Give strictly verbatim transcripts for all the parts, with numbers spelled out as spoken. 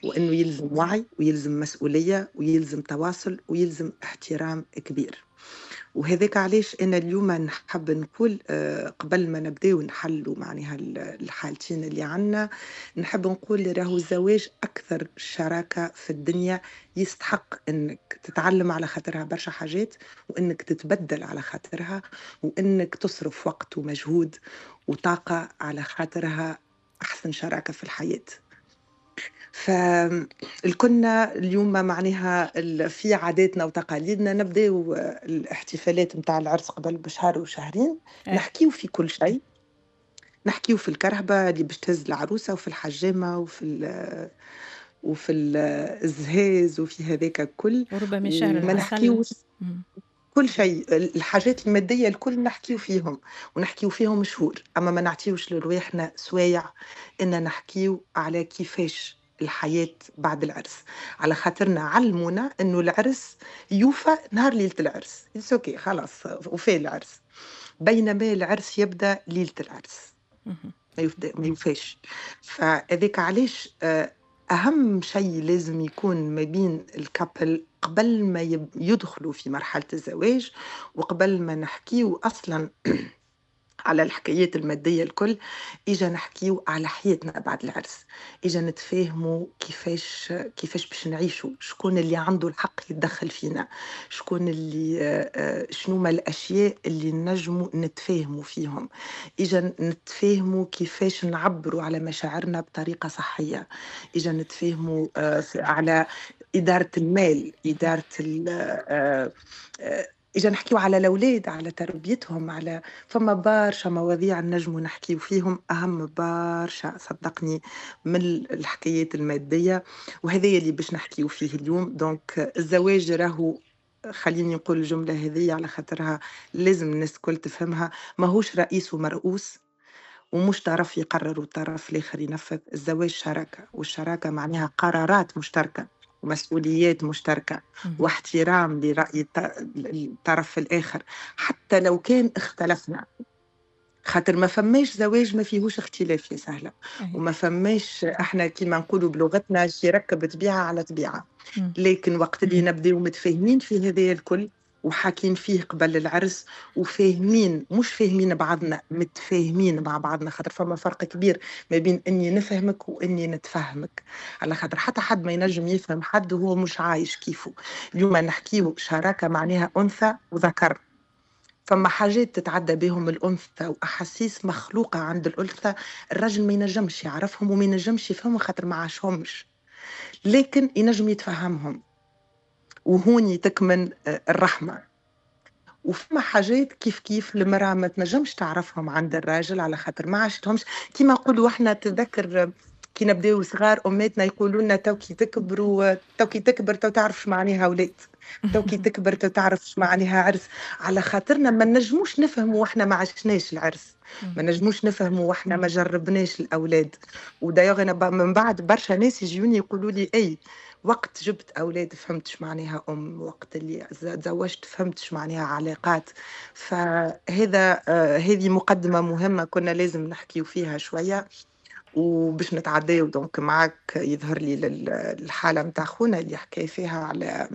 وإنه يلزم وعي ويلزم مسؤولية ويلزم تواصل ويلزم احترام كبير. وهذاك علاش أنا اليوم نحب نقول آه، قبل ما نبداو نحلوا معناها ال- الحالتين اللي عنا، نحب نقول راهو الزواج أكثر شراكة في الدنيا، يستحق أنك تتعلم على خاطرها برشا حاجات، وأنك تتبدل على خاطرها، وأنك تصرف وقت ومجهود وطاقة على خاطرها. أحسن شراكة في الحياة. فالكنا اليوم معناها ال- في عاداتنا وتقاليدنا نبداو الاحتفالات متاع العرس قبل بشهر وشهرين، إيه. نحكيو في كل شيء، نحكيو في الكرهبة اللي باش تهز العروسة وفي الحجامة وفي ال وفي ال- الزهاز وفي هذاك الكل، وربما شهر وما العسل. نحكيوش مم. كل شيء. الحاجات المادية الكل نحكيو فيهم ونحكيو فيهم شهور، أما ما نعطيوش لرواحنا سوايع إن نحكيو على كيفاش الحياة بعد العرس، على خاطرنا علمونا إنه العرس يوفى نهار ليلة العرس. اوكي خلاص وفي العرس، بينما العرس يبدأ ليلة العرس، مهم. ما يفدا ما يوفاش. فهذاك علاش آه، أهم شيء لازم يكون ما بين الكابل قبل ما يب- يدخلوا في مرحلة الزواج، وقبل ما نحكيو أصلا على الحكايات المادية الكل، إجا نحكيو على حياتنا بعد العرس، إجا نتفاهموا كيفاش كيفاش باش نعيشوا، شكون اللي عنده الحق يتدخل فينا، شكون اللي آه، آه، شنو ما الأشياء اللي نجموا نتفاهموا فيهم، إجا نتفاهموا كيفاش نعبروا على مشاعرنا بطريقة صحية، إجا نتفاهموا آه، في- على إدارة المال، إدارة ال- آه، آه، إجا نحكيو على الأولاد، على تربيتهم، على فما برشا مواضيع نجموا نحكيو فيهم، أهم برشا صدقني من الحكايات المادية، وهذا اللي باش نحكيو فيه اليوم. دونك الزواج راهو، خليني نقول الجملة هذه على خاطرها لازم الناس الكل تفهمها، ماهوش رئيس ومرؤوس، ومش طرف يقرر والطرف الآخر ينفذ. الزواج شراكة، والشراكة معناها قرارات مشتركة ومسؤوليات مشتركة مهم. واحترام لرأي الط- الطرف الآخر، حتى لو كان اختلفنا. خاطر ما فماش زواج ما فيهوش اختلاف يا سهلة، أي. وما فماش احنا كيما نقولوا بلغتنا شي ركب طبيعة على طبيعة. مم. لكن وقت اللي نبداو متفاهمين في هذا الكل وحاكين فيه قبل العرس، وفاهمين مش فاهمين بعضنا، متفاهمين مع بعضنا، خاطر فما فرق كبير ما بين اني نفهمك واني نتفهمك، على خاطر حتى حد ما ينجم يفهم حد وهو مش عايش كيفه. اليوم نحكيه شراكة معناها أنثى وذكر، فما حاجات تتعدى بهم الأنثى وأحاسيس مخلوقة عند الأنثى، الرجل ما ينجمش يعرفهم وما ينجمش يفهمهم خاطر ما عاشهمش، لكن ينجم يتفهمهم، وهوني تكمن آه، الرحمة. وفما حاجات كيف كيف المرأة ما تنجمش تعرفهم عند الراجل على خاطر ما عاشتهمش. كيما نقولوا احنا، تذكر آه، كي نبداو صغار اماتنا يقولوا لنا توكي تكبروا، توكي تكبر تو تعرف شو معناها اولاد، توكي تكبر تو تعرف شو معناها عرس، على خاطرنا ما نجموش نفهموا واحنا ما عشناش العرس، مم. ما نجموش نفهموا واحنا ما جربناش الاولاد. ودايوغ انا ب- من بعد برشا ناس يجوني يقولوا لي اي وقت جبت اولاد فهمت شو معناها ام، وقت اللي ز- تزوجت فهمت شو معناها علاقات. فهذا آه، هذه مقدمة مهمة كنا لازم نحكيو فيها شوية، وباش نتعداو دونك معك يظهر لي لل- الحالة متاع خونا اللي حكى فيها على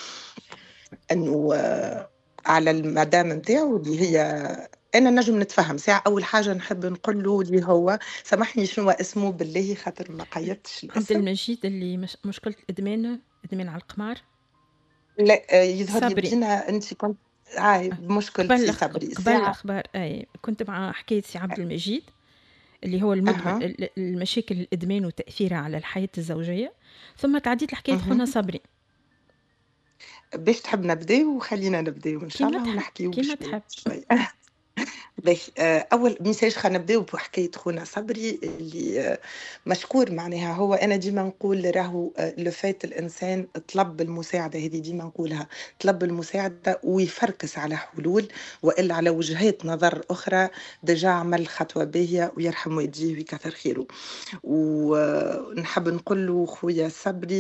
انه آه، على المدام نتاعو اللي هي، انا نجم نتفهم ساعة. اول حاجة نحب نقول له اللي هو، سامحني شنو اسمه بالله خاطر ما قيدتش عبد الاسم. المجيد اللي مش مشكلة الإدمان، إدمان على القمار. لا آه، يظهر لي صبري. بدينا انت كنت عاي آه، بمشكل قبل سي الأخ- صبري قبل ساعة. الأخبار، أي كنت مع حكاية سي عبد المجيد اللي هو المدمن، اها ال- المشاكل الإدمان وتأثيرها على الحياة الزوجية. ثم تعديت لحكاية اها خونا صبري. باش تحب نبداو وخلينا نبداو ان شاء كيما الله تحب، ونحكيو كيما بشوي تحب. شوي. باهي آه، اول ميساج خلينا نبداو بحكايه خونا صبري اللي آه، مشكور معناها. هو انا ديما نقول راهو آه، لو فات الانسان طلب المساعده، هذه ديما نقولها، طلب المساعده ويفركس على حلول والا على وجهات نظر اخرى، ديجا عمل خطوه باهيه ويرحم والديه ويكثر خيره. ونحب نقول له خويا صبري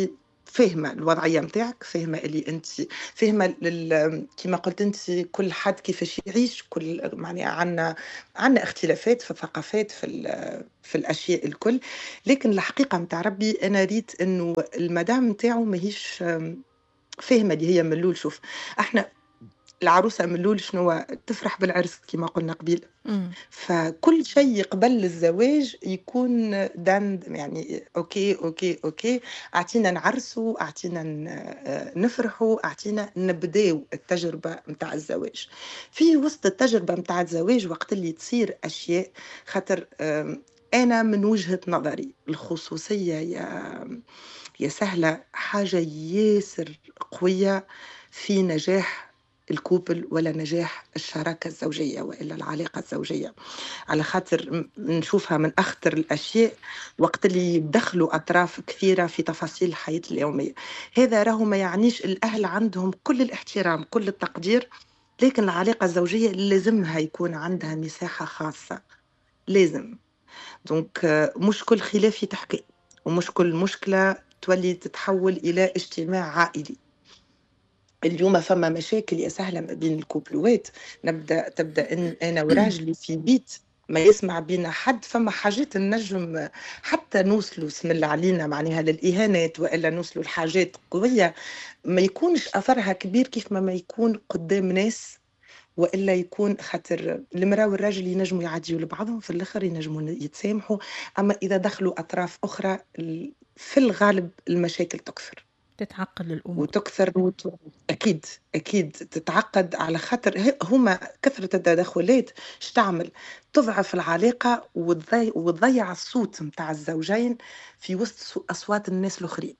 فاهمة الوضعية متاعك، فاهمة اللي أنتِ فاهمة ال كيما قُلتِ أنتِ كل حد كيفاش يعيش، كل معناها عندنا عندنا اختلافات في الثقافات في ال في الأشياء الكل، لكن الحقيقة متاع ربي أنا ريت إنه المدام نتاعو ماهيش آمم، فاهمة اللي هي من الأول. شوف، إحنا العروسة من الأول شنوا تفرح بالعرس كيما قُلنا قبيل. إمم. فكل شيء قبل الزواج يكون دند يعني أوكي أوكي أوكي، أعطينا نعرسوا، أعطينا ن- آه، نفرحوا، أعطينا نبداو التجربة متاع الزواج. في وسط التجربة متاع الزواج وقت اللي تصير أشياء خاطر آم، أنا من وجهة نظري الخصوصية يا يا سهلة حاجة ياسر قوية في نجاح الكوبل ولا نجاح الشراكة الزوجية وإلا العلاقة الزوجية. على خاطر م- نشوفها من أخطر الأشياء وقت اللي يدخلوا أطراف كثيرة في تفاصيل الحياة اليومية. هذا راهو ما يعنيش الأهل عندهم كل الاحترام كل التقدير، لكن العلاقة الزوجية لازمها يكون عندها مساحة خاصة. لازم. دونك آه، مش كل خلاف يتحكي، ومش كل مشكلة تولي تتحول إلى اجتماع عائلي. اليوم فما مشاكل يا سهلة ما بين الكوبلوات، نبدأ تبدأ إن أنا وراجلي في بيت ما يسمع بينا حد، فما حاجات النجم حتى نوصلوا اسم الله علينا معناها للإهانات وإلا نوصلوا لحاجات قوية ما يكونش أثرها كبير كيف ما ما يكون قدام ناس، وإلا يكون خاطر المرأة والراجل ينجموا يعديوا لبعضهم في الآخر ينجموا يتسامحوا. أما إذا دخلوا أطراف أخرى ال- في الغالب المشاكل تكثر تتعقّد الأمور. وتكثر وت... أكيد أكيد تتعقد على خاطر ه- هما كثرة التدخلات اش تعمل؟ تضعف العلاقة وتضيع, وتضيع الصوت متاع الزوجين في وسط صو- أصوات الناس الآخرين.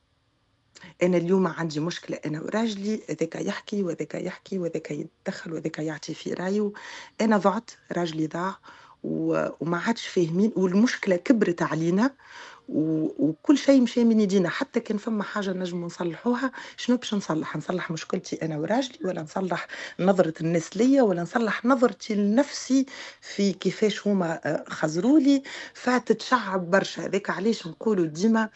أنا اليوم عندي مشكلة أنا وراجلي، ذاك يحكي وذاك يحكي وذاك يتدخل وذاك يعطي في رأيه، أنا ضعت راجلي ضاع و... وما عادش فاهمين والمشكلة كبرت علينا و... وكل شيء مشى من يدينا. حتى كان فما حاجة نجم نصلحوها، شنو باش نصلح؟ نصلح مشكلتي أنا وراجلي ولا نصلح نظرة الناس ليا ولا نصلح نظرتي لنفسي في كيفاش هما آه، خزرولي؟ فتتشعب برشا. هذاك علاش نقولوا ديما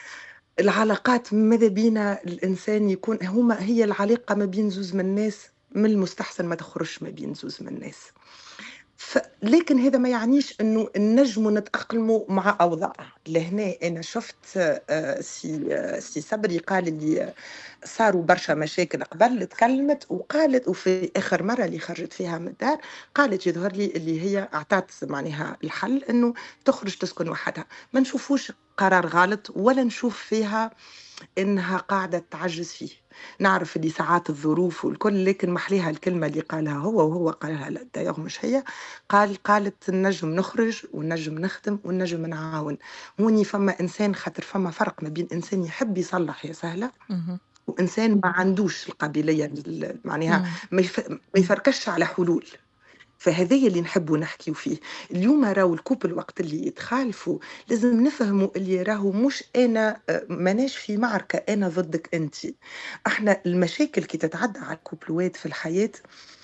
العلاقات ماذا بينا الإنسان يكون هما هي العلاقة ما بين زوز من الناس من المستحسن ما تخرجش ما بين زوز من الناس. ف... لكن هذا ما يعنيش انه النجم نتأقلموا مع اوضاع. لهنا انا شفت آه، سي آه، سي صبري قال لي آه، صاروا برشا مشاكل قبل، تكلمت وقالت وفي اخر مره اللي خرجت فيها من الدار قالت يظهر لي اللي هي اعطت معناها الحل انه تخرج تسكن وحدها. ما نشوفوش قرار غلط ولا نشوف فيها إنها قاعدة تعجز فيه. نعرف اللي ساعات الظروف والكل، لكن محليها الكلمة اللي قالها هو وهو قالها لا دايوغ مش هي. قال قالت النجم نخرج والنجم نخدم والنجم نعاون. هوني فما إنسان خاطر فما فرق ما بين إنسان يحب يصلح يا سهلة اهم. وإنسان ما عندوش القابلية لل- معناها إمم. ما يف- ما يفركش على حلول. فهذا اللي نحبوا نحكيو فيه اليوم. راهو الكوبل وقت اللي يتخالفوا لازم نفهموا اللي راهو مش انا آه، ماناش في معركة انا ضدك انت. احنا المشاكل كي تتعدى على الكوبلوات في الحياة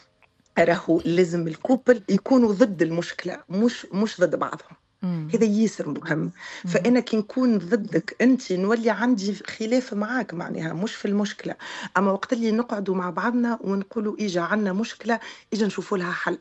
راهو لازم الكوبل يكونوا ضد المشكلة مش مش ضد بعضهم. إمم. هذا ياسر مهم. اهم. فانا كي نكون ضدك انت نولي عندي خلاف معاك معناها مش في المشكله. اما وقت اللي نقعدوا مع بعضنا ونقولوا اجا عنا مشكله اجا نشوفوا لها حل.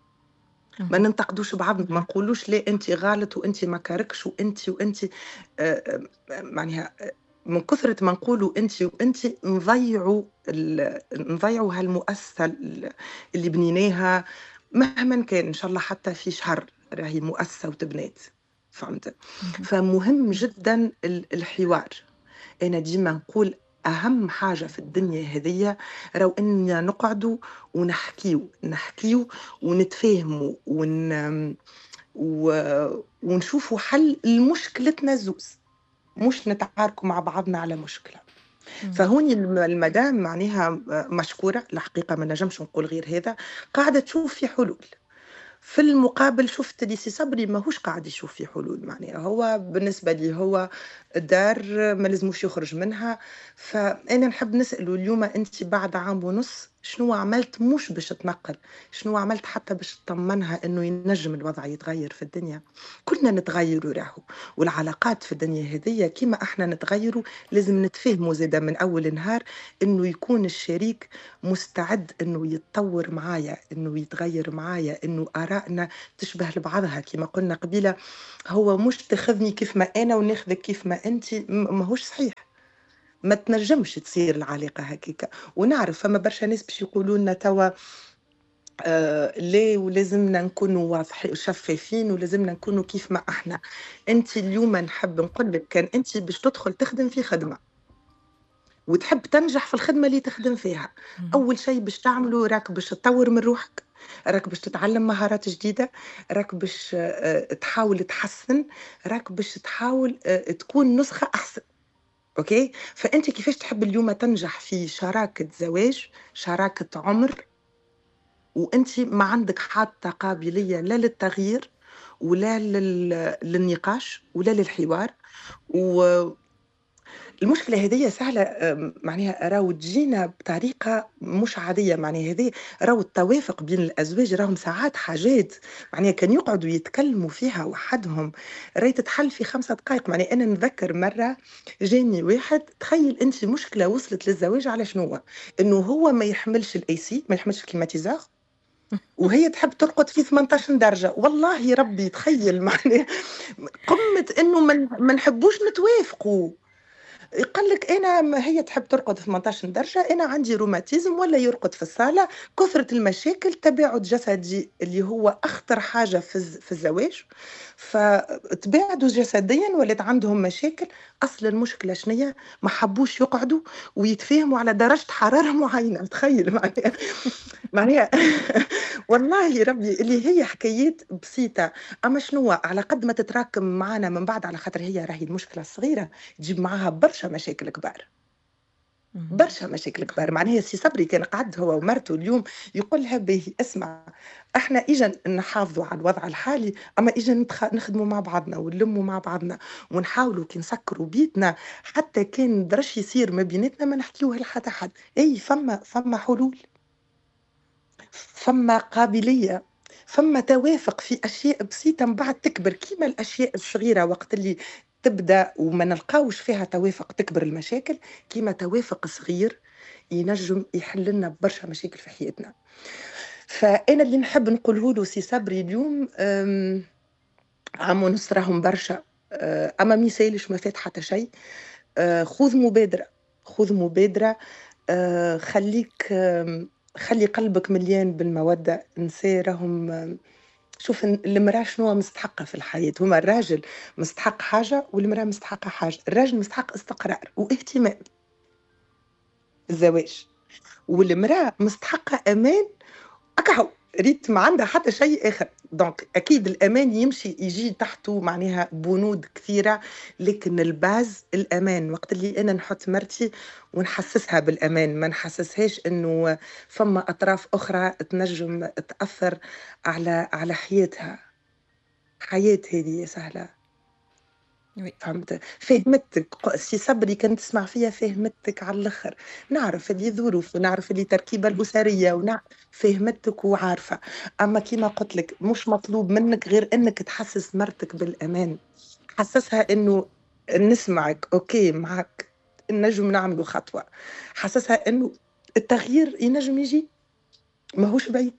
ما اهم. ننتقدوش بعض، ما نقولوش لا انت غلط وانت ما كاركش وانت وانت آه، آه، معناها آه، من كثرة ما نقولوا انت وانت نضيعوا ال- نضيعوا هالمؤسسة ال- اللي بنيناها مهما كان ان شاء الله حتى في شهر راهي مؤسسة وتبنات. فهمت؟ اهم. فمهم جدا ال- الحوار. أنا ديما نقول أهم حاجة في الدنيا هذية راهو إننا نقعدوا ونحكيو نحكيو ونتفاهموا ون... و... ونشوفوا حل لمشكلتنا زوز، مش نتعاركوا مع بعضنا على مشكلة. إمم. فهوني الم- المدام معناها مشكورة الحقيقة ما نجمش نقول غير هذا، قاعدة تشوف في حلول. في المقابل شفت لي سي صبري ماهوش قاعد يشوف في حلول، معناها هو بالنسبة لي هو الدار ما لازموش يخرج منها. فأنا نحب نسأله اليوم أنت بعد عام ونص شنو عملت، مش باش تنقل، شنو عملت حتى باش تطمنها انه ينجم الوضع يتغير في الدنيا. كلنا نتغيروا راهو، والعلاقات في الدنيا هذية كيما احنا نتغيروا لازم نتفهموا زيدا من اول نهار انه يكون الشريك مستعد انه يتطور معايا، انه يتغير معايا، انه ارائنا تشبه لبعضها كيما قلنا قبيله. هو مش تاخذني كيف ما انا وناخذك كيف ما انت، ماهوش صحيح. ما تنجمش تصير العلاقه هكيكا. ونعرف فما برشا ناس باش يقولوا لنا توا آه ليه ولازمنا نكونوا واضحين شفافين ولازمنا نكونوا كيف ما احنا. انت اليوم نحب نقول لك كان انت باش تدخل تخدم في خدمه وتحب تنجح في الخدمه اللي تخدم فيها، اهم. اول شيء باش تعمله راك باش تطور من روحك، راك باش تتعلم مهارات جديده، راك باش آه، تحاول تحسن، راك باش تحاول آه، تكون نسخه احسن. اوكي، فانت كيفاش تحب اليوم تنجح في شراكه زواج، شراكه عمر، وانت ما عندك حتى قابليه لا للتغيير ولا لل... للنقاش ولا للحوار. والمشكله هذه سهله، أم، معناها راهو تجينا بطريقه مش عاديه. معناها هذه راهو التوافق بين الازواج راهم ساعات حاجات معناها كان يقعدوا يتكلموا فيها وحدهم راهي تتحل في خمسة دقائق. معناها انا نذكر مره جاني واحد، تخيل انت مشكله وصلت للزواج على شنو هو؟ انه هو ما يحملش الاي سي، ما يحملش الكليماتيزور، وهي تحب ترقد في ثمانية عشر درجة. والله ربي تخيل معناه قمة انه ما ما نحبوش نتوافقوا. يقول لك انا ما هي تحب ترقد ثمانية عشر درجه، انا عندي روماتيزم، ولا يرقد في الصاله. كثره المشاكل، تباعد جسدي اللي هو اخطر حاجه في الز- في الزواج، فتباعدوا جسديا ولات عندهم مشاكل. اصل المشكله شنية؟ ما حبوش يقعدوا ويتفاهموا على درجه حراره معينه. تخيل معناها معناها والله ربي اللي هي حكايات بسيطه، اما شنو على قد ما تتراكم معنا من بعد، على خاطر هي راهي المشكله الصغيره تجيب معاها برشا مشاكل كبار، اهم. برشا مشاكل كبار. معناها سي صبري كان قعد هو ومرته اليوم يقول لها باهي اسمع، احنا اجا نحافظوا على الوضع الحالي، اما اجا نتخ... نخدموا مع بعضنا ونلموا مع بعضنا ونحاولوا كي نسكروا بيتنا، حتى كان درش يصير ما بيناتنا ما نحكيوه لحتى حد. اي فما فما حلول، فما قابلية، فما توافق في أشياء بسيطة من بعد تكبر كيما الأشياء الصغيرة. وقت اللي تبدأ وما نلقاوش فيها توافق تكبر المشاكل، كيما توافق صغير ينجم يحل لنا برشا مشاكل في حياتنا. فأنا اللي نحب نقوله له سي صبري اليوم، أم، عام ونص راهم برشا، أه، أما ما يسالش ما فات حتى شيء. أه، خذ مبادرة، خذ مبادرة. آه، خليك آم، خلي قلبك مليان بالمودة. نساء راهم آم، شوف إن المرأة شنو مستحقة في الحياة. هما الراجل مستحق حاجة والمرأة مستحقة حاجة. الراجل مستحق استقرار واهتمام، الزواج، والمرأة مستحقة أمان. أكهو ريت ما عندها حتى شيء آخر. دونك أكيد الأمان يمشي يجي تحته معناها بنود كثيرة، لكن الباز الأمان. وقت اللي أنا نحط مرتي ونحسسها بالأمان، ما نحسسهاش إنه فما أطراف أخرى تنجم تأثر على على حياتها. حياة هذه سهلة. Oui. فهمت؟ فهمتك ق- سي صبري كان تسمع فيها، فهمتك على الاخر. نعرف اللي ظروف ونعرف اللي تركيبة الأسرية ونعرف، فهمتك وعارفة. أما كيما قلت لك مش مطلوب منك غير أنك تحسس مرتك بالأمان. حسسها أنه نسمعك، أوكي معك، نجم نعملوا خطوة. حسسها أنه التغيير ينجم يجي، ماهوش بعيد.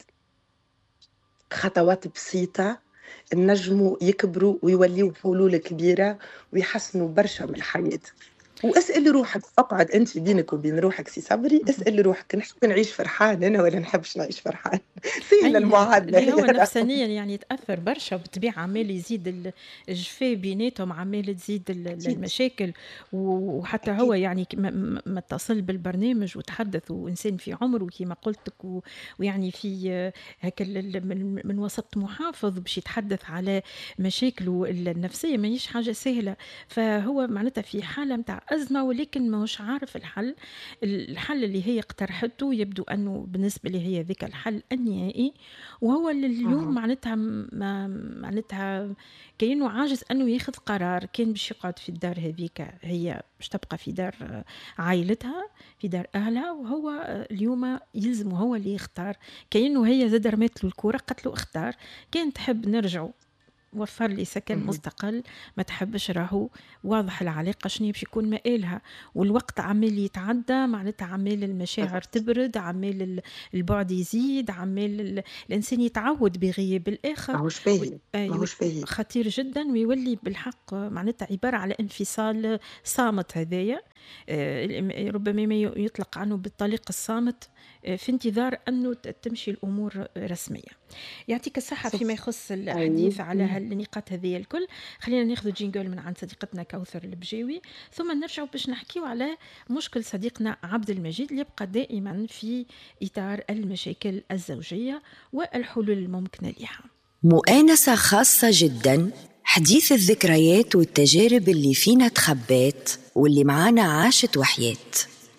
خطوات بسيطة نجموا يكبروا ويوليوا حلول كبيرة ويحسنوا برشا من الحياة. واسأل روحك، اقعد انت بينك وبين روحك سي صبري، اهم. اسأل روحك نحب نعيش فرحان انا ولا نحبش نعيش فرحان. سهلة أي المعادلة اللي هي هو راهو. نفسانيًا يعني يتأثّر برشا، وبالطبيعة عمّال يزيد ال الجفاف بيناتهم، عمّالة تزيد ال ال اكيد المشاكل، و وحتى هو اكيد يعني ك م م ما اتصل بالبرنامج وتحدث وإنسان في عمره كيما قُلت لك، و ويعني في آه، هاك ال ال من من وسط محافظ باش يتحدث على مشاكله ال النفسية، ماهيش حاجة سهلة. فهو معناتها في حالة متاع أزمة ولكن ماهوش عارف الحل. الحل اللي هي اقترحته يبدو أنه بالنسبة لي هي ذاك الحل النهائي، وهو اللي اليوم اهم. معناتها م ما معناتها كأنه عاجز أنه ياخذ قرار. كان باش يقعد في الدار هاذيك، هي باش تبقى في دار آه، عايلتها، في دار أهلها، وهو آه، اليوم يلزمه هو اللي يختار. كأنه هي زاد رمات له الكورة قالت له اختار، كان تحب نرجعوا وفر لي سكن اهم. مستقل، ما تحبش راهو واضح العلاقة شنو باش يكون مآلها. والوقت عمال يتعدى، معناتها عمال المشاعر بالضبط. تبرد، عمال ال- البعد يزيد، عمال ال- الإنسان يتعود بغياب الآخر. ماهوش و- باهي، آه، يو- ماهوش باهي. خطير جدا، ويولي بالحق آه، معناتها عبارة على انفصال صامت هذايا. آه، الم- ربما ما ي- يطلق عنه بالطليق الصامت، آه، في انتظار أنه ت- تمشي الأمور رسمية. يعطيك الصحة. فيما شوف. يخص أي. الحديث على هالنقاط هذه الكل، خلينا ناخذ جينجل من عند صديقتنا كوثر البجاوي، ثم نرجع باش نحكيو على مشكل صديقنا عبد المجيد اللي يبقى دائما في إطار المشاكل الزوجية والحلول الممكنة لها. مؤانسة خاصة جدا، حديث الذكريات والتجارب اللي فينا تخبات واللي معانا عاشت وحيات.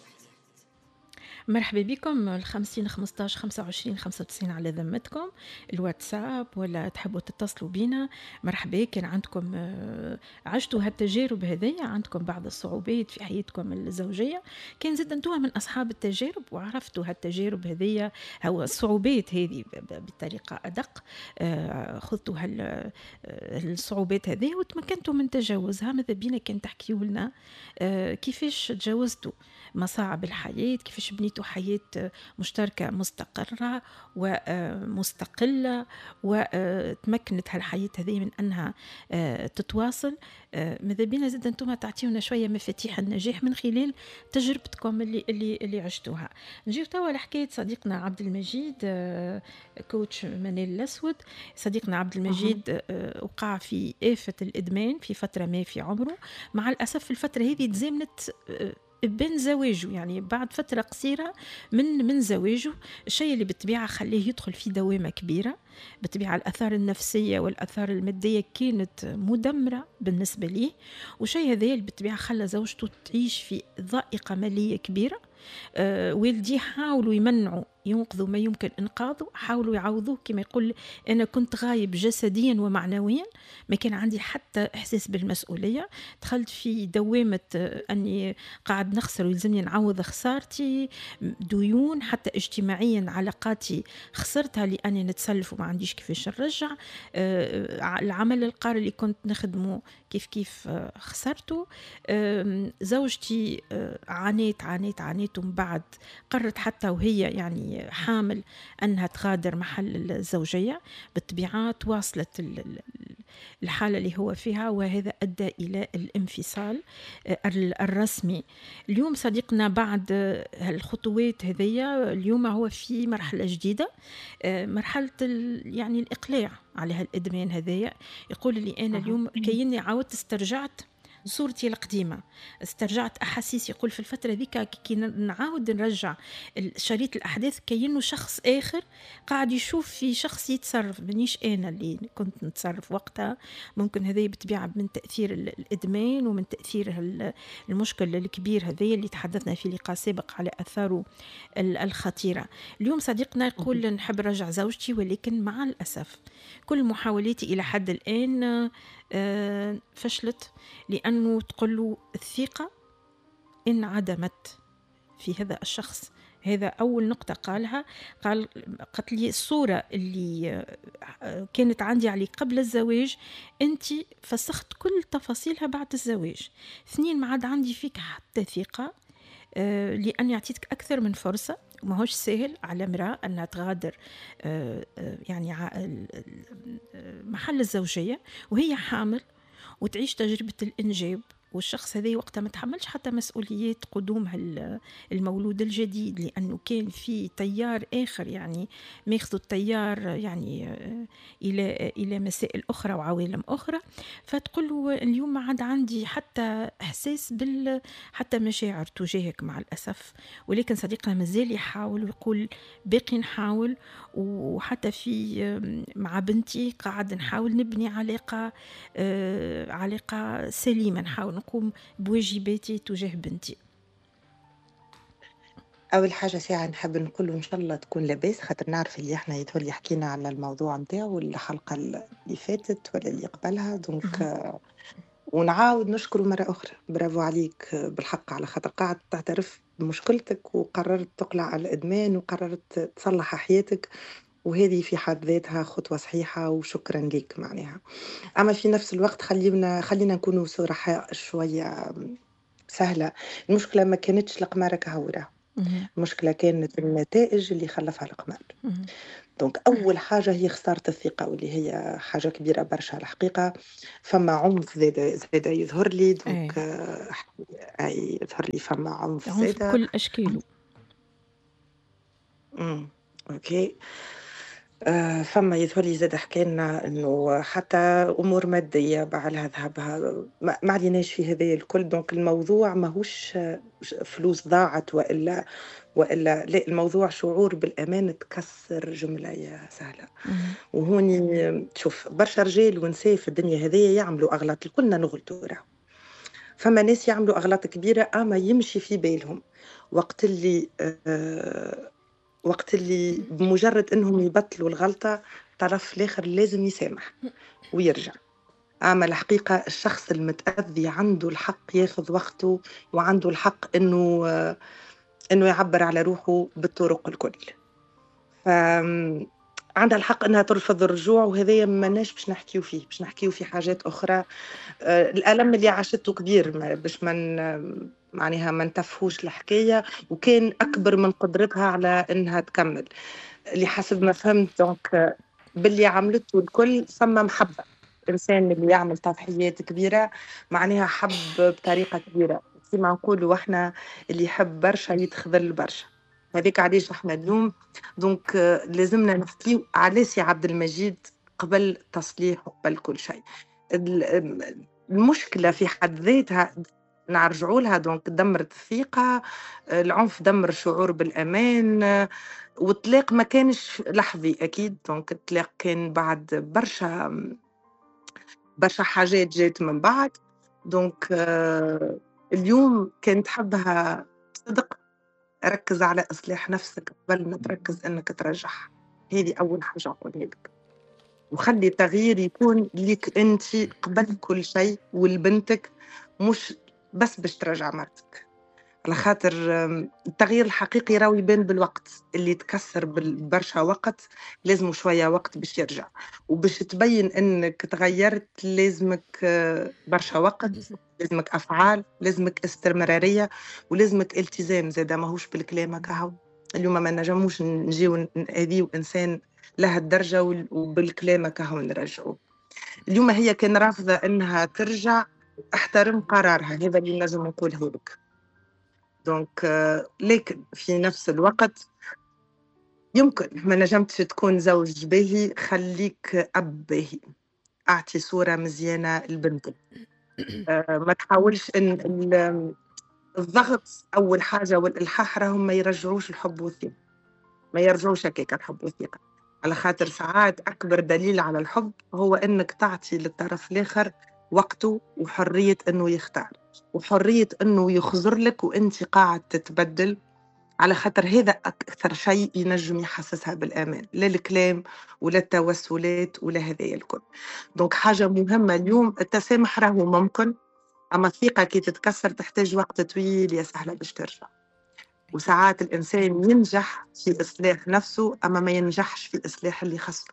مرحبا بكم. الخمسين خمسطاش خمسة وعشرين خمسة وتسعين على ذمتكم، الواتساب ولا تحبوا تتصلوا بينا. مرحبا. كان عندكم آه، عشتوا هالتجارب هذيا، عندكم بعض الصعوبات في حياتكم الزوجية، كان زاد انتوها من أصحاب التجارب وعرفتوا هالتجارب هذيا أو الصعوبات هذه ب- ب- بطريقة أدق، آه، خذتوا هال آه، الصعوبات هذه وتمكنتوا من تجاوزها. ماذا بينا كان تحكيوا لنا آه، كيفاش تجاوزتوا مصاعب الحياة، كيفاش بنيتوا حياة مشتركة مستقرة ومستقلة، وتمكنت هالحياة هذه من أنها آه، تتواصل. آه، ماذا بينا زاد أنتم تعطيونا شوية مفاتيح النجاح من خلال تجربتكم اللي اللي اللي عشتوها. نجيو توا لحكاية صديقنا عبد المجيد، آه، كوتش منال الأسود. صديقنا عبد اهم. المجيد آه، وقع في آفة الإدمان في فترة ما في عمره. مع الأسف في الفترة هذه تزامنت آه، بين زواجه، يعني بعد فترة قصيرة من من زواجه، الشيء اللي بالطبيعة خليه يدخل في دوامة كبيرة. بالطبيعة الآثار النفسية والآثار المادية كانت مدمرة بالنسبة ليه، وشيء هذا اللي بالطبيعة خلى زوجته تعيش في ضائقة مالية كبيرة. آه، والديه حاولوا يمنعوا ينقذوا ما يمكن إنقاذه، حاولوا يعوضوه. كما يقول أنا كنت غايب جسديا ومعنويا، ما كان عندي حتى إحساس بالمسؤولية. دخلت في دوامة آه، أني قاعد نخسر ويلزمني نعوض خسارتي، ديون حتى اجتماعيا، علاقاتي خسرتها لأني نتسلف وما عنديش كيفاش نرجع. آه، العمل القاري اللي كنت نخدمه كيف كيف آه، خسرته. آم، زوجتي آه، عانيت عانيت عانيت ومن بعد قررت حتى وهي يعني حامل أنها تغادر محل الزوجية. بالطبيعة تواصلت ال- ال- الحالة اللي هو فيها، وهذا أدى إلى الانفصال آه، ال- الرسمي. اليوم صديقنا بعد آه، الخطوات هذية، اليوم هو في مرحلة جديدة، آه، مرحلة ال- يعني الإقلاع على هالإدمان هذايا. يقول لي أنا اهم. اليوم كأني عاودت استرجعت صورتي القديمة، استرجعت أحاسيس. يقول في الفترة ذيك كي نعاود نرجع شريط الأحداث كأنه شخص آخر قاعد يشوف في شخص يتصرف، منيش أنا اللي كنت نتصرف وقتها. ممكن هذا بالطبيعة من تأثير ال- الإدمان ومن تأثير ال- المشكل الكبير هذا اللي تحدثنا في لقاء سابق على أثاره ال- الخطيرة. اليوم صديقنا يقول اهم. نحب رجع زوجتي، ولكن مع الأسف كل محاولاتي إلى حد الآن آه، فشلت، لأنه تقول له الثقة انعدمت في هذا الشخص. هذا أول نقطة قالها. قال قالت لي الصورة اللي آه، كانت عندي عليك قبل الزواج أنت فسخت كل تفاصيلها بعد الزواج. اثنين، ما عاد عندي فيك حتى ثقة، آه، لأني أعطيتك أكثر من فرصة. وما هوش سهل على امرأة أنها تغادر آه، آه، يعني ع- ال- ال- آه، محل الزوجية وهي حامل وتعيش تجربة الإنجاب، والشخص هذا وقتها ما تحملش حتى مسؤوليات قدوم هال- المولود الجديد، لأنه كان في تيار آخر يعني ماخذ التيار يعني آه، إلى إلى مسائل أخرى وعوالم أخرى. فتقول له اليوم ما عاد عندي حتى إحساس بال حتى مشاعر تجاهك مع الأسف. ولكن صديقنا مازال يحاول ويقول باقي نحاول. وحتى في آم، مع بنتي قاعد نحاول نبني علاقة آه، علاقة سليمة، نحاول نقوم بواجباتي تجاه بنتي؟ أول حاجة ساعة نحب نقول إن شاء الله تكون لاباس، خاطر نعرف اللي إحنا يظهر حكينا على الموضوع متاعه الحلقة اللي فاتت ولا اللي قبلها، دونك مهم. آه، ونعاود نشكره مرة أخرى. برافو عليك آه، بالحق، على خاطر قاعد تعترف بمشكلتك وقررت تقلع على الإدمان وقررت تصلح حياتك، وهذه في حد ذاتها خطوة صحيحة وشكرا ليك معناها. أما في نفس الوقت خلينا خلينا نكونوا صرحاء شوية. سهلة، المشكلة ما كانتش القمارة كهورة، مهم. المشكلة كانت النتائج اللي خلفها القمار. مهم. دونك أول حاجة هي خسارة الثقة، واللي هي حاجة كبيرة برشا الحقيقة. فما عنف زادا زادا يظهر لي، دونك ايه، آه، أي يظهر لي فما عنف عنف زادا. بكل اشكاله. امم اوكي. آه، فما يظهر لي زاد حكينا انه حتى امور ماديه بعلها ذهبها، ما ما عليناش في هذا الكل. دونك الموضوع ماهوش آه، فلوس ضاعت والا والا لا، الموضوع شعور بالامان تكسر جمله يا سهله. مهم. وهوني تشوف برشا رجال ونساء في الدنيا هذيا يعملوا اغلاط، كلنا نغلطوا راه. فما ناس يعملوا اغلاط كبيره اما يمشي في بالهم وقت اللي آه وقت اللي بمجرد انهم يبطلوا الغلطه الطرف الاخر لازم يسامح ويرجع. اما الحقيقه الشخص المتاذي عنده الحق ياخذ وقته، وعنده الحق انه آه، انه يعبر على روحه بالطرق الكل. ف عندها الحق انها ترفض الرجوع، وهذا ماناش باش نحكيو فيه، باش نحكيو في حاجات اخرى. آه، الالم اللي عاشته كبير، ما- باش من معناها ما نتفهوش الحكايه، وكان اكبر من قدرتها على انها تكمل. اللي حسب ما فهمت دونك آه، باللي عملته الكل فما محبه. الانسان اللي يعمل تضحيات كبيره معناها حب بطريقه كبيره، كما نقولوا احنا اللي يحب برشا يتخذل برشا. هذيك علاش احنا اليوم دونك آه، لازمنا نحكيو على سي عبد المجيد قبل تصليح وقبل كل شيء. ال- المشكله في حد ذاتها نرجعوا لها، دونك دمرت الثقه، آه، العنف دمر الشعور بالامان، آه، والطلاق ما كانش لحظي اكيد. دونك الطلاق كان بعد برشا برشا حاجات جات من بعد. دونك آه، اليوم كانت حبها صدق، ركز على إصلاح نفسك قبل ما تركز إنك ترجعها. هذه أول حاجة أقولها لك. وخلي التغيير يكون ليك أنت قبل كل شيء ولبنتك، مش بس باش ترجع مرتك. على خاطر آم، التغيير الحقيقي راهو يبان بالوقت، اللي تكسر بالبرشا وقت لازم شوية وقت باش يرجع. وباش تبين انك تغيرت لازمك آه، برشا وقت، لازمك افعال، لازمك استمرارية، ولازمك التزام زادا. ماهوش بالكلام هكا. اليوم ما نجموش نجيو نأذيو انسان لهالدرجة وال- وبالكلام هكا نرجعوه. اليوم هي كان رافضة انها ترجع، احترم قرارها، هذا اللي نجم نقوله لك. دونك آه، لكن في نفس الوقت يمكن ما نجمتش تكون زوج باهي، خليك أب باهي، أعطي صورة مزيانة لبنتك. آه، ما تحاولش إن ال- الضغط أول حاجة والإلحاح راهم ما يرجعوش الحب والثقة، ما يرجعوش هكاك الحب والثقة. على خاطر ساعات أكبر دليل على الحب هو إنك تعطي للطرف الآخر وقته وحرية إنه يختار، وحرية إنه يخزر لك وإنت قاعد تتبدل. على خاطر هذا أكثر شيء ينجم يحسسها بالأمان، لا الكلام ولا التوسلات ولا هذايا الكل. دونك حاجة مهمة اليوم، التسامح راهو ممكن، أما الثقة كي تتكسر تحتاج وقت طويل يا سهلة باش ترجع. وساعات الإنسان ينجح في إصلاح نفسه أما ما ينجحش في إصلاح اللي خسره.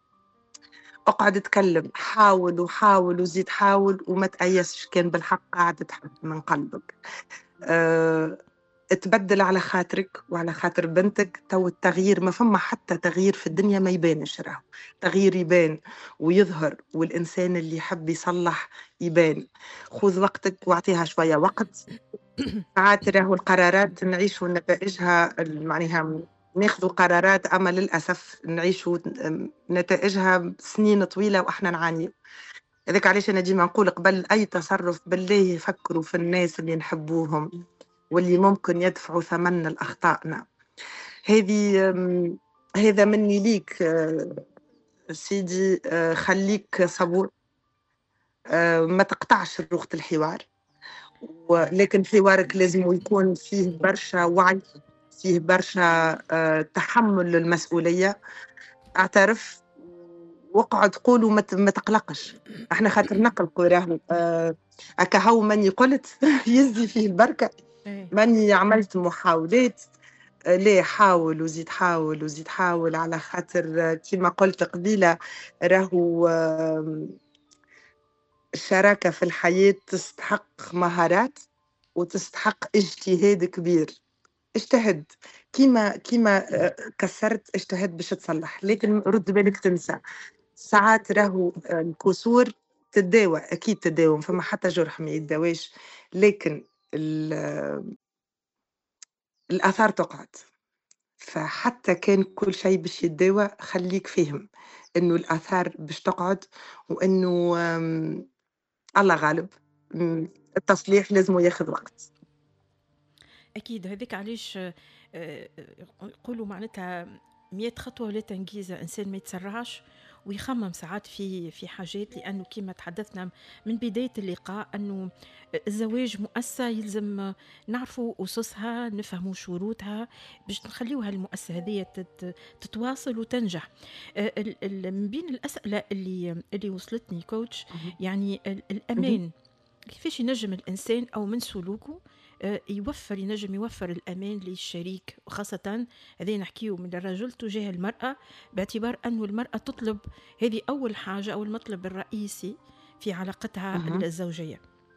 اقعد اتكلم، حاول وحاول وزيد حاول وما تأيسش، كان بالحق قاعد تحب من قلبك. أه تبدل على خاطرك وعلى خاطر بنتك. تو التغيير ما فما حتى تغيير في الدنيا ما يبانش، راهو تغيير يبان ويظهر، والإنسان اللي يحب يصلح يبان. خذ وقتك واعطيها شوية وقت. ساعات راهو القرارات نعيشوا نتائجها معناها ناخذوا قرارات أما للأسف نعيشوا نتائجها سنين طويلة وإحنا نعاني. هذاك علاش أنا ديما نقول قبل أي تصرف بالله يفكروا في الناس اللي نحبوهم واللي ممكن يدفعوا ثمن الأخطائنا هذه. أم، هذا مني ليك آه، سيدي، آه، خليك صبور، آه، ما تقطعش روح الحوار. ولكن حوارك لازم يكون فيه برشا وعي، فيه برشا آه، تحمل للمسؤولية. اعترف واقعد قول وما ت- ما تقلقش. احنا خاطر نقلقوا راهو آه، هكا هو ماني قلت يزي فيه البركة، ايه ماني عملت محاولات. آه، ليه حاول وزيد حاول وزيد حاول، على خاطر آه، كما قلت قبيلة راهو آه، الشراكة في الحياة تستحق مهارات وتستحق اجتهاد كبير. اجتهد كيما كيما آه، كسرت، اجتهد باش تصلح، لكن رد بالك تنسى ساعات راهو آه، الكسور تتداوى، اكيد تتداوى، فما حتى جرح ما يتداواش، لكن ال- آه، الاثار تقعد. فحتى كان كل شيء باش يتداوى خليك فهم انه الاثار باش تقعد، وانه آم، الله غالب. مم، التصليح لازم ياخذ وقت. أكيد هذيك علاش آه، آه، يقولوا معناتها مئة خطوة ولا تنجيزة، إنسان ما يتسرعش ويخمم ساعات في في حاجات، لأنه كما تحدثنا من بداية اللقاء أنه الزواج مؤسسة يلزم نعرفوا أسسها، نفهموا شروطها باش نخليوها المؤسسة هذه تت- تتواصل وتنجح. آه، ال- ال- من بين الأسئلة اللي اللي وصلتني كوتش، مهم. يعني ال- مهم. الأمان، كيفاش ينجم الإنسان أو من سلوكه آه، يوفر ينجم يوفر الأمان للشريك، وخاصة هذا نحكيه من الرجل تجاه المرأة، باعتبار أن المرأة تطلب هذه أول حاجة أو المطلب الرئيسي في علاقتها مهم. الزوجية.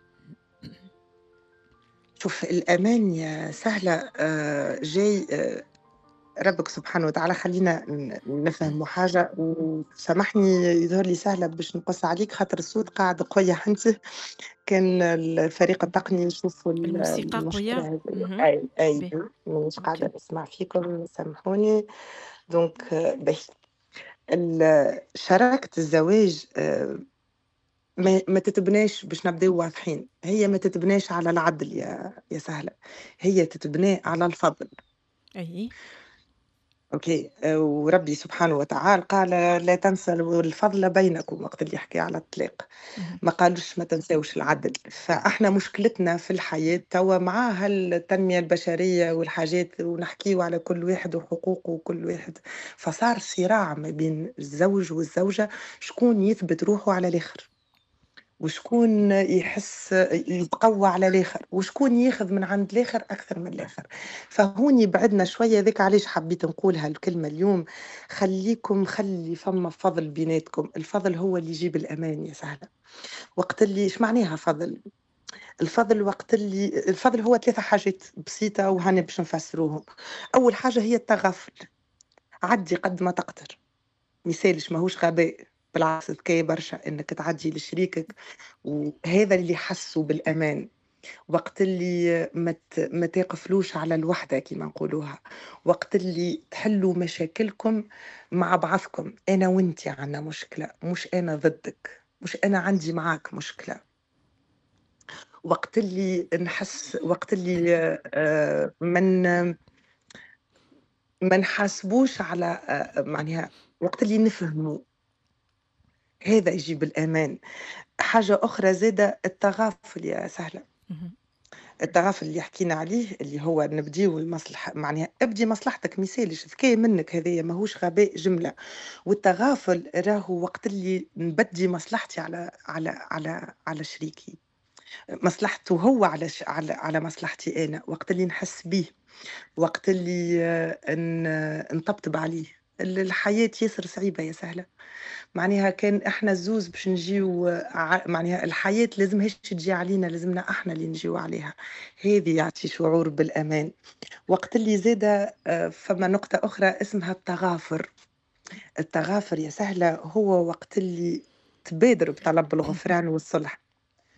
شوف الأمان يا سهلة آه، جاي آه، ربك سبحانه وتعالى. خلينا ن- نفهم حاجة وسامحني، يظهر لي سهلة باش نقص عليك خاطر الصوت قاعد قوية حنتي. كان الفريق التقني يشوفوا ال- الموسيقى المشكلة قوية. هذه. مهم. أي أي به. مش أوكي. قاعدة أسمع فيكم، سامحوني. دونك آه، باهي. ال- شراكة الزواج آه، ما, ما تتبناش، باش نبداو واضحين، هي ما تتبناش على العدل يا يا سهلة، هي تتبنى على الفضل. أي. اوكي آه، وربي سبحانه وتعالى قال لا تنسوا الفضل بينكم وقت اللي يحكي على الطلاق، مهم. ما قالوش ما تنساوش العدل. فاحنا مشكلتنا في الحياة توا مع هالتنمية البشرية والحاجات، ونحكيو على كل واحد وحقوقه وكل واحد، فصار صراع ما بين الزوج والزوجة، شكون يثبت روحه على الاخر، وشكون يحس يتقوى على الاخر، وشكون ياخذ من عند الاخر اكثر من الاخر. فهوني بعدنا شويه، ذيك علاش حبيت نقول هالكلمه اليوم. خليكم خلي فما فضل بيناتكم، الفضل هو اللي يجيب الامان يا سهله. وقت اللي ايش معناها فضل؟ الفضل وقت اللي الفضل هو ثلاثه حاجات بسيطه وهاني باش نفسروهم. اول حاجه هي التغافل، عدي قد ما تقدر، مثالش ماهوش غباء، بالعكس ذكاء برشا انك تعدي لشريكك، وهذا اللي يحسوا بالامان. وقت اللي ما ت- ما تقفلوش على الوحده كما نقولوها، وقت اللي تحلوا مشاكلكم مع بعضكم، انا وانت عندنا مشكله، مش انا ضدك، مش انا عندي معاك مشكله. وقت اللي نحس، وقت اللي آه، من ما نحاسبوش على آه، معناها، وقت اللي نفهموا، هذا يجيب الامان. حاجة أخرى زادة التغافل يا سهلة. مهم. التغافل اللي حكينا عليه اللي هو نبديو المصلحة، معناها ابدي مصلحتك، مثالش ذكاء منك، هذايا ماهوش غباء جملة. والتغافل راهو وقت اللي نبدي مصلحتي على على على على شريكي، مصلحته هو على ش... على على مصلحتي أنا، وقت اللي نحس بيه، وقت اللي آه، ن... نطبطب عليه. الحياة ياسر صعيبة يا سهلة، معناها كان احنا الزوز باش نجيو ع- معناها الحياة لازمهاش تجي علينا، لازمنا احنا اللي نجيو عليها. هذه يعطي شعور بالامان. وقت اللي زاد فما نقطة اخرى اسمها التغافر. التغافر يا سهلة هو وقت اللي تبادر بطلب الغفران والصلح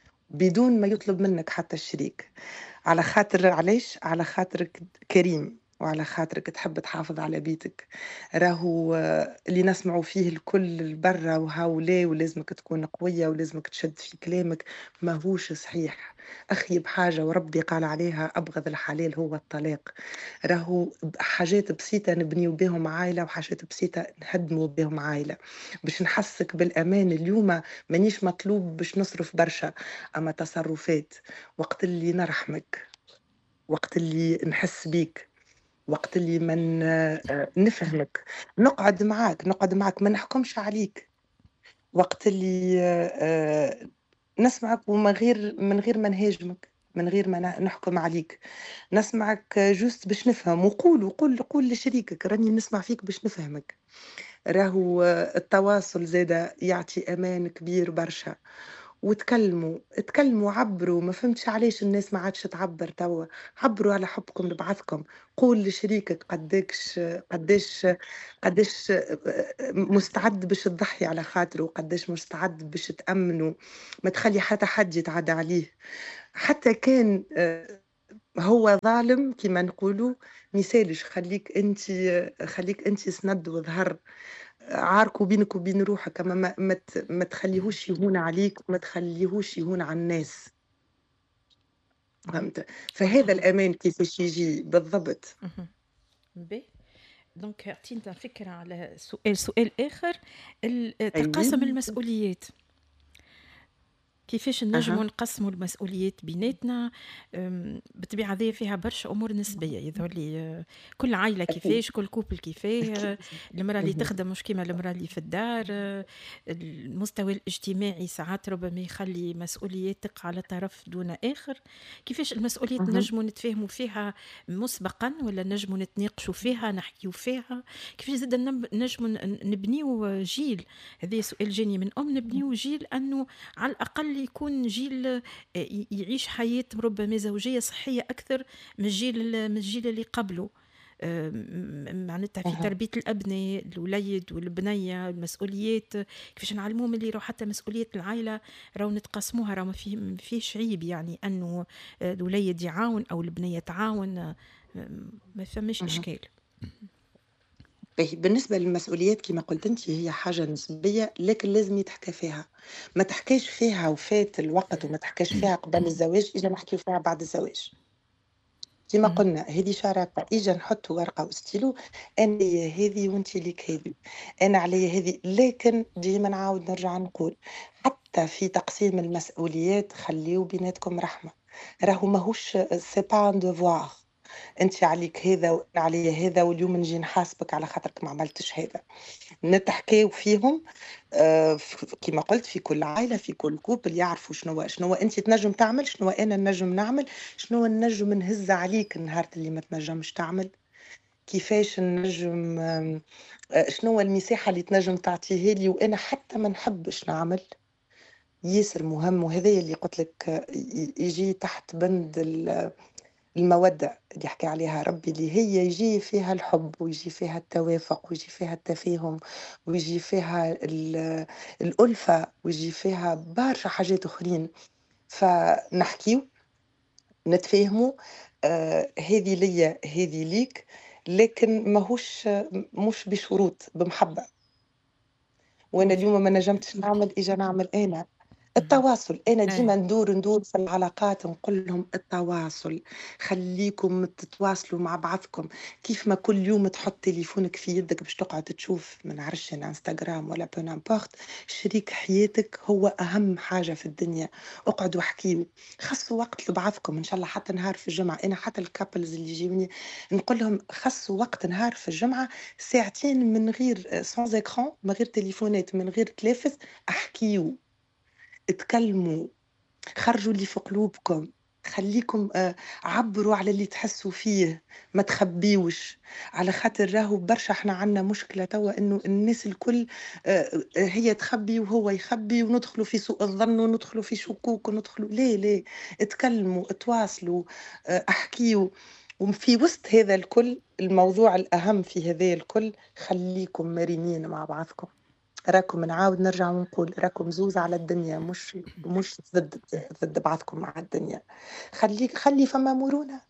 بدون ما يطلب منك حتى الشريك، على خاطر علاش؟ على خاطرك كريم، وعلى خاطرك تحب تحافظ على بيتك. راهو آه، اللي نسمعوا فيه الكل البرا وهاولاه ولازمك تكون قوية ولازمك تشد في كلامك، ماهوش صحيح. أخي بحاجة وربي قال عليها أبغض الحلال هو الطلاق. راهو ب- حاجات بسيطة نبنيو بهم عائلة وحاجات بسيطة نهدموا بهم عائلة. باش نحسك بالأمان اليوم مانيش مطلوب باش نصرف برشا، أما تصرفات. وقت اللي نرحمك، وقت اللي نحس بيك، وقت اللي من آه، نفهمك، نقعد معاك نقعد معاك ما نحكمش عليك. وقت اللي آه، آه، نسمعك ومن غير من غير ما نهاجمك، من غير ما ن- نحكم عليك. نسمعك جوست باش نفهم، وقول وقول قول لشريكك راني نسمع فيك باش نفهمك. راهو آه، التواصل زادا يعطي امان كبير برشا. وتكلموا تكلموا عبروا، ما فهمتش علاش الناس ما عادش تعبر توا. عبروا على حبكم لبعضكم. قول لشريكك قديش قديش قديش مستعد باش تضحي على خاطره، وقديش مستعد باش تأمنه. ما تخلي حتى حد يتعدى عليه، حتى كان آه، هو ظالم كما نقولوا. مثالش خليك انت، خليك انت سند وظهر. عاركوا بينك وبين روحك، اما ما, ما, ت- ما تخليهوش يهون عليك، ما تخليهوش يهون على الناس. مهم. فهمت؟ فهذا الامان كيفاش يجي بالضبط. مهم. باهي. دونك عطينا فكرة على سؤال سؤال آخر، ال- تقاسم ايوه. المسؤوليات. كيفاش نجموا اها. نقسموا المسؤوليات بيناتنا؟ أم، بالطبيعة هذه فيها برشا أمور نسبية يظهر لي. أه، كل عائلة اكيد. كيفاش، كل كوبل كيفاه. اكيد. أه، المرأة اللي مهم. تخدم مش كيما المرأة اللي في الدار. أه، المستوى الاجتماعي ساعات ربما يخلي مسؤوليات تقع على طرف دون آخر. كيفاش المسؤوليات مهم. نجموا نتفاهموا فيها مسبقا، ولا نجموا نتناقشوا فيها نحكيوا فيها؟ كيفاش زاد نجموا نبنيو جيل؟ هذا سؤال جاني من أم. نبنيو جيل أنه على الأقل يكون جيل آه، ي- يعيش حياة ربما زوجية صحية أكثر من الجيل من الجيل اللي قبله. آه، م- معناتها في مهم. تربية الأبناء الوليد والبنية، المسؤوليات كيفاش نعلموهم اللي راهو حتى مسؤولية العائلة راهو نتقاسموها، راهو ما فيه ما فيهش عيب يعني أنه آه، الوليد يعاون أو البنية تعاون. آه، ما فماش مهم. إشكال. باهي، بالنسبة للمسؤوليات كما قلت انت هي حاجة نسبية، لكن لازم يتحكى فيها. ما تحكيش فيها وفات الوقت، وما تحكيش فيها قبل الزواج، إجا نحكي فيها بعد الزواج. كما مهم. قلنا هذه شراكة، إجا نحط ورقة وستيلو. أنا ليا هذه وأنت ليك هذه، أنا عليا هذه. لكن ديما نعاود نرجع نقول، حتى في تقسيم المسؤوليات خليو بيناتكم رحمة. راهو ماهوش سي با ان دوفوار. أنت عليك هذا وأنا عليا هذا، واليوم نجي نحاسبك على خاطرك ما عملتش هذا. نتحكيو فيهم. آه، ف- كما قلت في كل عائلة في كل كوبل يعرفوا شنو شنو أنت تنجم تعمل، شنو أنا نجم نعمل، شنو نجم نهز عليك النهار اللي ما تنجمش تعمل. كيفاش نجم آم، آه، شنو المساحة اللي تنجم تعطيه لي وأنا حتى ما نحبش نعمل. ياسر مهم، وهذا اللي قلت لك آه، ي- يجي تحت بند ال- المودة اللي يحكي عليها ربي، اللي هي يجي فيها الحب ويجي فيها التوافق ويجي فيها التفاهم ويجي فيها ال- الألفة ويجي فيها برشا حاجات أخرين. فنحكيو نتفاهموا. آه هذه ليا هذه ليك، لكن ماهوش مش بشروط، بمحبة. وانا موافق. اليوم ما نجمتش نعمل، اجا نعمل انا. مهم. التواصل، انا أي. ديما ندور ندور في العلاقات نقول لهم التواصل. خليكم تتواصلوا مع بعضكم. كيف ما كل يوم تحط تليفونك في يدك باش تقعد تشوف ما نعرفش انا انستغرام ولا بو نامبورت، شريك حياتك هو اهم حاجه في الدنيا. اقعدوا احكيوا، خصوا وقت لبعضكم ان شاء الله. حتى نهار في الجمعه، انا حتى الكابلز اللي يجيوني نقول لهم خصوا وقت نهار في الجمعه، ساعتين من غير سانز اكران، من غير تليفونات، من غير تلافز. احكيوا، اتكلموا، خرجوا اللي في قلوبكم. خليكم آه، عبروا على اللي تحسوا فيه، ما تخبيوش. على خاطر راهو برشا احنا عنا مشكلة توا انه الناس الكل آه، آه، هي تخبي وهو يخبي، وندخلوا في سوء الظن وندخلوا في شكوك وندخلوا ليه ليه. اتكلموا، اتواصلوا، آه، احكيوا. وفي وسط هذا الكل الموضوع الأهم في هذا الكل، خليكم مرنين مع بعضكم. راكم نعاود نرجع ونقول راكم زوز على الدنيا، مش مش ضد ضد بعضكم مع الدنيا. خليك خلي فما مرونة.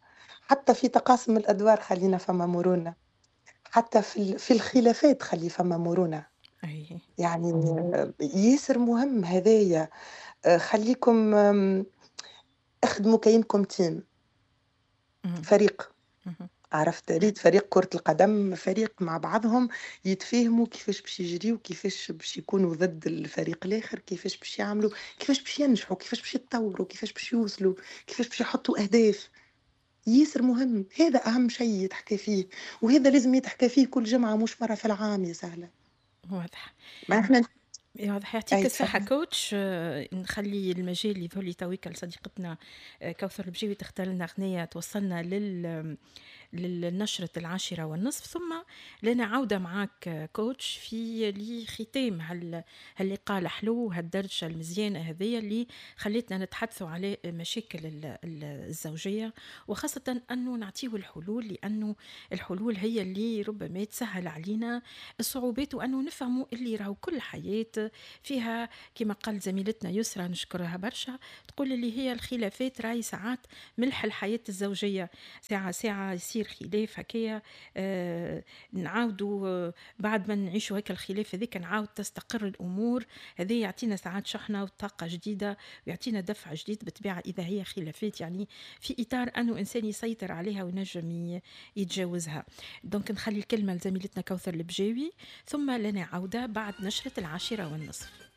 حتى في تقاسم الأدوار خلينا فما مرونة، حتى في ال- في الخلافات خلي فما مرونة. أي. يعني آه، ياسر مهم هذايا. آه، خليكم آم، اخدموا كأنكم تيم، مهم. فريق. مهم. عرفت، ريت فريق كرة القدم فريق مع بعضهم، يتفاهموا كيفاش باش يجريوا، كيفاش باش يكونوا ضد الفريق الآخر، كيفاش باش يعملوا، كيفاش باش ينجحوا، كيفاش باش يتطوروا، كيفاش باش يوصلوا، كيفاش باش يحطوا أهداف. ياسر مهم، هذا أهم شيء يتحكى فيه، وهذا لازم يتحكى فيه كل جمعة مش مرة في العام يا سهلة. واضح. ما احنا. واضح، يعطيك أي الصحة تفضل. كوتش. آه، نخلي المجال يذولي تويكا لصديقتنا آه، كوثر البجيوي تختار لنا أغنية توصلنا لل للنشرة العاشرة والنصف، ثم لنا عودة معك آه، كوتش في لختام هال هاللقاء الحلو، هالدردشة المزيانة هذه اللي خلتنا نتحدثوا على مشاكل ال- ال- الزوجية، وخاصة أنه نعطيه الحلول، لأنه الحلول هي اللي ربما تسهل علينا الصعوبات، وأنه نفهموا اللي راهو كل حياة فيها كما قال زميلتنا يسرى نشكرها برشا، تقول اللي هي الخلافات راهي ساعات ملح الحياة الزوجية. ساعة ساعة يصير خلاف هكايا، آه نعاودوا آه بعد ما نعيشوا هيك الخلاف هذيك نعاود تستقر الأمور. هذا يعطينا ساعات شحنة وطاقة جديدة، ويعطينا دفع جديد بالطبيعة إذا هي خلافات يعني في إطار أنه إنسان يسيطر عليها وينجم ي- يتجاوزها. دونك نخلي الكلمة لزميلتنا كوثر البجاوي، ثم لنا عودة بعد نشرة العاشرة والنصف.